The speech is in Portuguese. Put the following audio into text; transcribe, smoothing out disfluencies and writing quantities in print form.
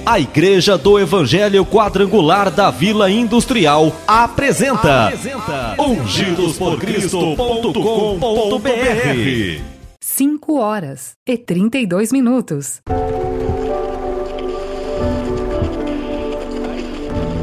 A Igreja do Evangelho Quadrangular da Vila Industrial apresenta ungidosporcristo.com.br. 5 horas e 32 minutos.